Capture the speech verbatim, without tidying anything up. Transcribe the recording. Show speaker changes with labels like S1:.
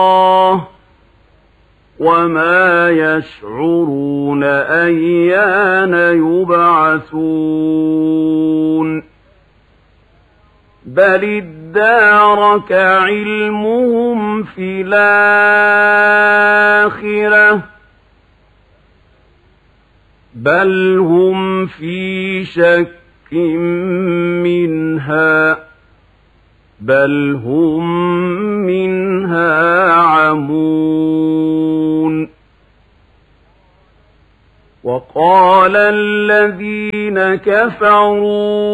S1: الله وما يشعرون أيان يبعثون بل ادارك علمهم في الآخرة بل هم في شك منها بل هم منها عمون وقال الذين كفروا